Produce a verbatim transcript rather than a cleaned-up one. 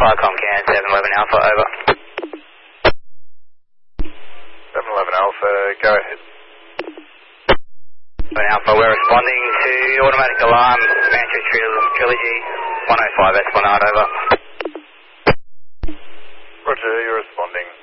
Firecom can, seven eleven Alpha, over. seven eleven Alpha, go ahead. seven Alpha, we're responding to automatic alarm, Mantra Tril- Trilogy, one oh five Esplanade, over. Roger, you're responding.